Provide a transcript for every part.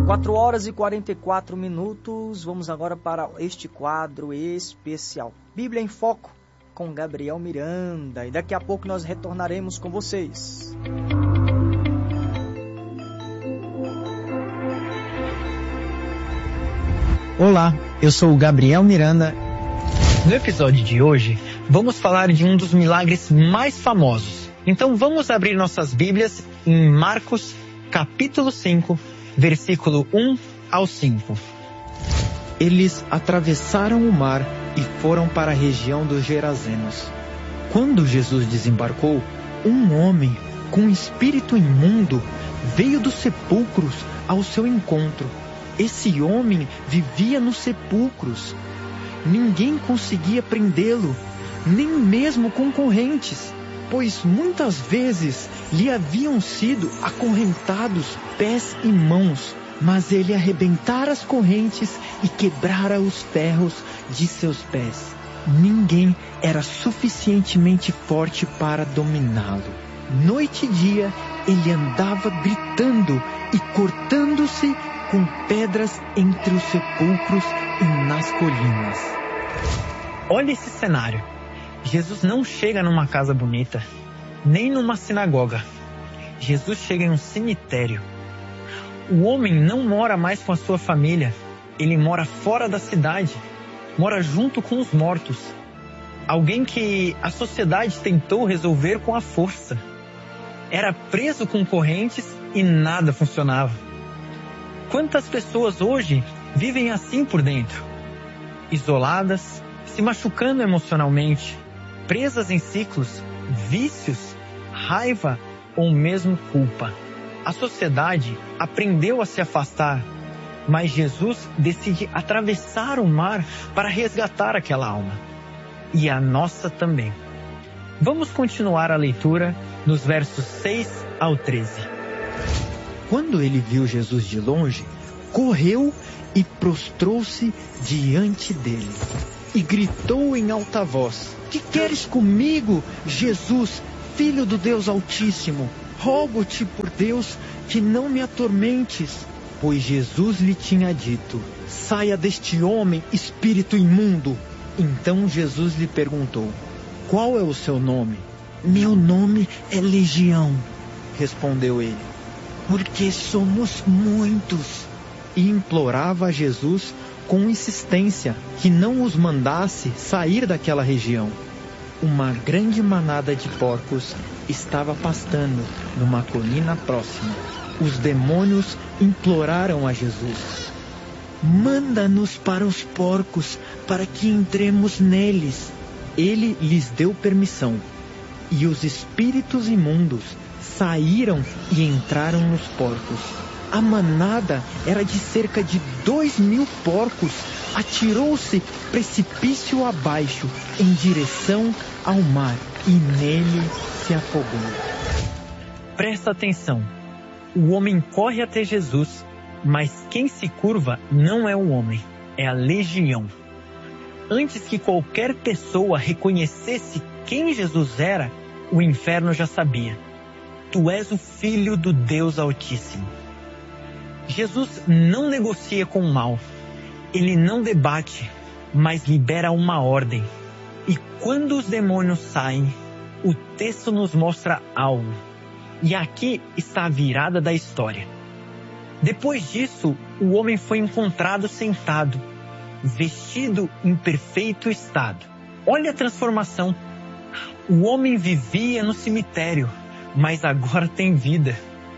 4 horas e 44 minutos. Vamos agora para este quadro especial Bíblia em Foco com Gabriel Miranda. E daqui a pouco nós retornaremos com vocês. Olá, eu sou o Gabriel Miranda. No episódio de hoje, vamos falar de um dos milagres mais famosos. Então vamos abrir nossas Bíblias em Marcos, capítulo 5, versículo 1 ao 5. Eles atravessaram o mar e foram para a região dos Gerazenos. Quando Jesus desembarcou, um homem com espírito imundo veio dos sepulcros ao seu encontro. Esse homem vivia nos sepulcros. Ninguém conseguia prendê-lo, nem mesmo com correntes, pois muitas vezes lhe haviam sido acorrentados pés e mãos, mas ele arrebentara as correntes e quebrara os ferros de seus pés. Ninguém era suficientemente forte para dominá-lo. Noite e dia ele andava gritando e cortando-se com pedras entre os sepulcros e nas colinas. Olha esse cenário. Jesus não chega numa casa bonita, nem numa sinagoga. Jesus chega em um cemitério. O homem não mora mais com a sua família. Ele mora fora da cidade. Mora junto com os mortos. Alguém que a sociedade tentou resolver com a força. Era preso com correntes e nada funcionava. Quantas pessoas hoje vivem assim por dentro? Isoladas, se machucando emocionalmente, presas em ciclos, vícios, raiva ou mesmo culpa. A sociedade aprendeu a se afastar, mas Jesus decide atravessar o mar para resgatar aquela alma. E a nossa também. Vamos continuar a leitura nos versos 6 ao 13. Quando ele viu Jesus de longe, correu e prostrou-se diante dele. E gritou em alta voz: "Que queres comigo, Jesus, Filho do Deus Altíssimo? Rogo-te por Deus que não me atormentes." Pois Jesus lhe tinha dito: "Saia deste homem, espírito imundo." Então Jesus lhe perguntou: "Qual é o seu nome?" "Meu nome é Legião," respondeu ele, "porque somos muitos." E implorava a Jesus com insistência que não os mandasse sair daquela região. Uma grande manada de porcos estava pastando numa colina próxima. Os demônios imploraram a Jesus: "Manda-nos para os porcos, para que entremos neles." Ele lhes deu permissão, e os espíritos imundos saíram e entraram nos porcos. A manada era de cerca de 2.000 porcos. Atirou-se precipício abaixo em direção ao mar e nele se afogou. Presta atenção. O homem corre até Jesus, mas quem se curva não é o homem, é a legião. Antes que qualquer pessoa reconhecesse quem Jesus era, o inferno já sabia: "Tu és o Filho do Deus Altíssimo." Jesus não negocia com o mal. Ele não debate, mas libera uma ordem. E quando os demônios saem, o texto nos mostra algo. E aqui está a virada da história. Depois disso, o homem foi encontrado sentado, vestido em perfeito estado. Olha a transformação. O homem vivia no cemitério, mas agora tem vida.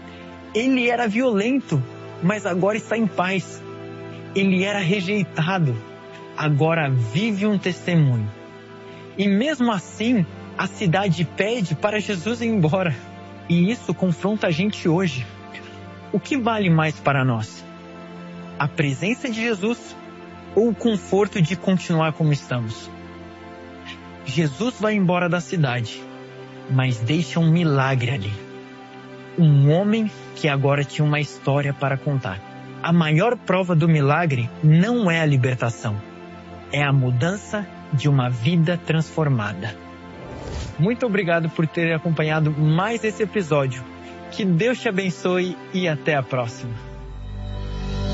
Ele era violento, mas agora está em paz. Ele era rejeitado, agora vive um testemunho. E mesmo assim, a cidade pede para Jesus ir embora. E isso confronta a gente hoje. O que vale mais para nós? A presença de Jesus ou o conforto de continuar como estamos? Jesus vai embora da cidade, mas deixa um milagre ali. Um homem que agora tinha uma história para contar. A maior prova do milagre não é a libertação, é a mudança de uma vida transformada. Muito obrigado por ter acompanhado mais esse episódio. Que Deus te abençoe e até a próxima.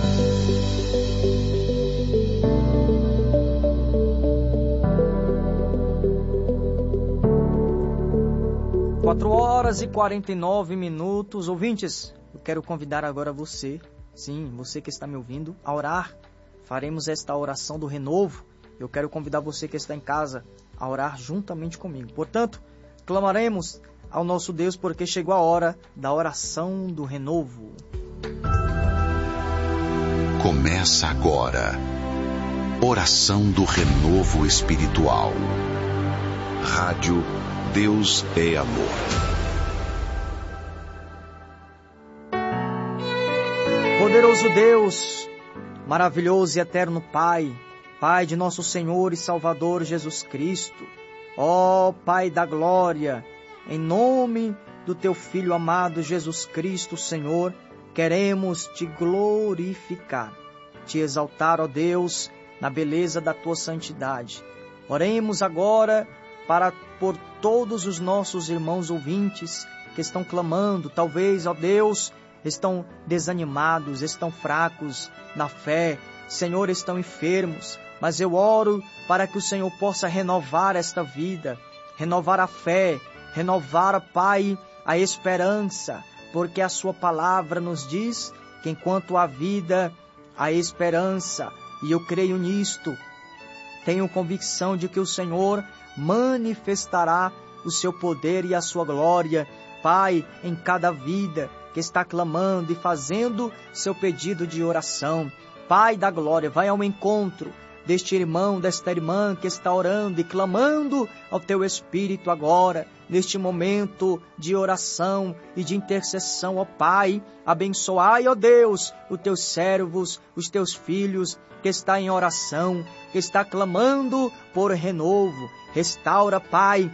4 horas e 49 minutos. Ouvintes, eu quero convidar agora você, sim, você que está me ouvindo, a orar. Faremos esta oração do renovo. Eu quero convidar você que está em casa a orar juntamente comigo. Portanto, clamaremos ao nosso Deus porque chegou a hora da oração do renovo. Começa agora. Oração do renovo espiritual. Rádio Deus é Amor. Poderoso Deus, maravilhoso e eterno Pai, Pai de nosso Senhor e Salvador Jesus Cristo, ó Pai da glória, em nome do Teu Filho amado Jesus Cristo, Senhor, queremos Te glorificar, Te exaltar, ó Deus, na beleza da Tua santidade. Oremos agora por todos os nossos irmãos ouvintes que estão clamando, talvez, ó Deus, estão desanimados, estão fracos na fé, Senhor, estão enfermos, mas eu oro para que o Senhor possa renovar esta vida, renovar a fé, renovar, Pai, a esperança, porque a Sua palavra nos diz que enquanto há vida, há esperança, e eu creio nisto, tenho convicção de que o Senhor manifestará o Seu poder e a Sua glória, Pai, em cada vida que está clamando e fazendo seu pedido de oração. Pai da glória, vai ao encontro deste irmão, desta irmã que está orando e clamando ao Teu Espírito agora, neste momento de oração e de intercessão, ó Pai. Abençoai, ó Deus, os Teus servos, os Teus filhos, que está em oração, que está clamando por renovo. Restaura, Pai,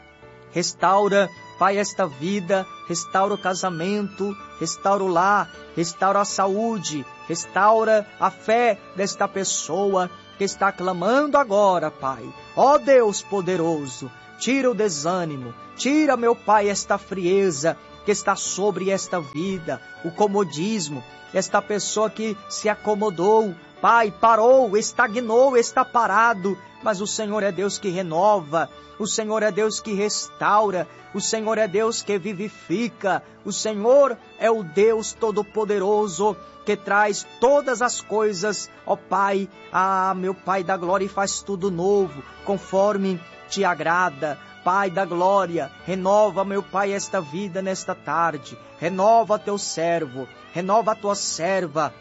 esta vida, restaura o casamento, restaura o lar, restaura a saúde, restaura a fé desta pessoa que está clamando agora, Pai. Ó Deus poderoso, tira o desânimo, tira, meu Pai, esta frieza que está sobre esta vida, o comodismo, esta pessoa que se acomodou, Pai, parou, estagnou, está parado, mas o Senhor é Deus que renova, o Senhor é Deus que restaura, o Senhor é Deus que vivifica, o Senhor é o Deus Todo-Poderoso que traz todas as coisas, ó Pai, meu Pai da glória, e faz tudo novo, conforme Te agrada. Pai da glória, renova, meu Pai, esta vida nesta tarde, renova Teu servo, renova a Tua serva,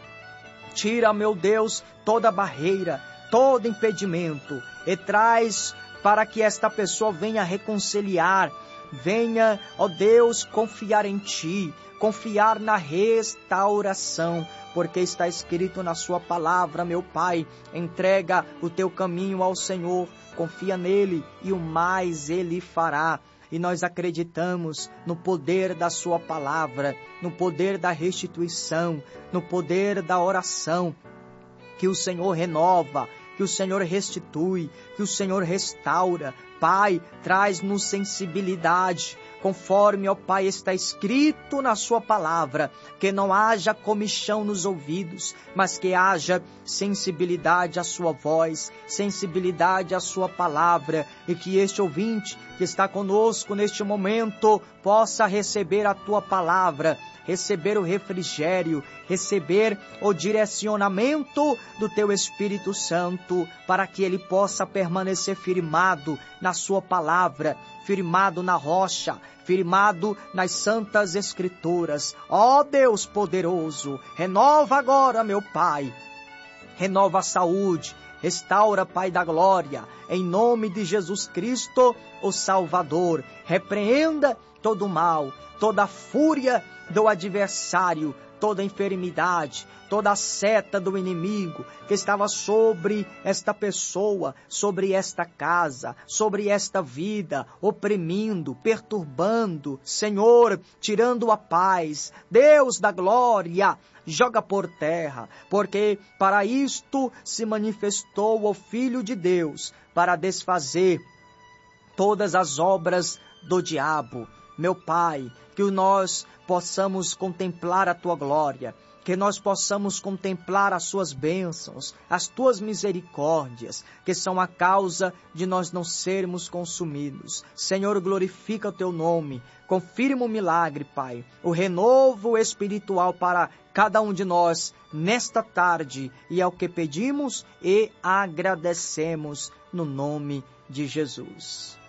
tira, meu Deus, toda barreira, todo impedimento, e traz para que esta pessoa venha reconciliar, venha, ó Deus, confiar em Ti, confiar na restauração, porque está escrito na Sua palavra, meu Pai, entrega o Teu caminho ao Senhor, confia nele e o mais Ele fará. E nós acreditamos no poder da Sua palavra, no poder da restituição, no poder da oração, que o Senhor renova, que o Senhor restitui, que o Senhor restaura. Pai, traz-nos sensibilidade, conforme, ó Pai, está escrito na Sua palavra, que não haja comichão nos ouvidos, mas que haja sensibilidade à Sua voz, sensibilidade à Sua palavra, e que este ouvinte que está conosco neste momento possa receber a Tua palavra, receber o refrigério, receber o direcionamento do Teu Espírito Santo, para que ele possa permanecer firmado na Sua palavra, firmado na rocha, firmado nas santas Escrituras. Ó Deus poderoso, renova agora, meu Pai, renova a saúde, restaura, Pai da glória, em nome de Jesus Cristo, o Salvador. Repreenda todo o mal, toda a fúria do adversário, toda a enfermidade, toda a seta do inimigo que estava sobre esta pessoa, sobre esta casa, sobre esta vida, oprimindo, perturbando, Senhor, tirando a paz. Deus da glória, joga por terra, porque para isto se manifestou o Filho de Deus, para desfazer todas as obras do diabo. Meu Pai, que nós possamos contemplar a Tua glória, que nós possamos contemplar as suas bênçãos, as tuas misericórdias, que são a causa de nós não sermos consumidos. Senhor, glorifica o teu nome, confirma o milagre, Pai, o renovo espiritual para cada um de nós nesta tarde, e é o que pedimos e agradecemos no nome de Jesus.